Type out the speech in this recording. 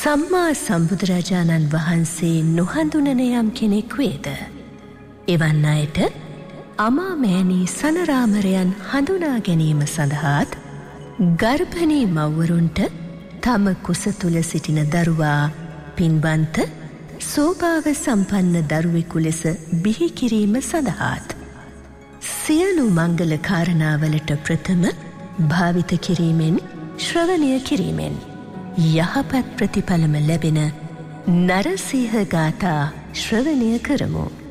සම්මා සම්බුදුරජාණන් වහන්සේ නොහඳුනන යම් කෙනෙක් වේද? එවන් අයට අමාමෑණී සනරාමරයන් හඳුනා ගැනීම සඳහාත් ගර්භණී මව්වරුන්ට තම කුස තුල සිටින දරුවා පින්වන්ත සෝභාව සම්පන්න දරුවෙකු ලෙස බිහි කිරීම සඳහාත් සියලු මංගල කාරණාවලට ප්‍රථම භාවිත කිරීමෙන් ශ්‍රවණය කිරීමෙන් යහපත් ප්‍රතිඵලම ලැබෙන නරසිංහ ගාථා ශ්‍රවණය කරමු.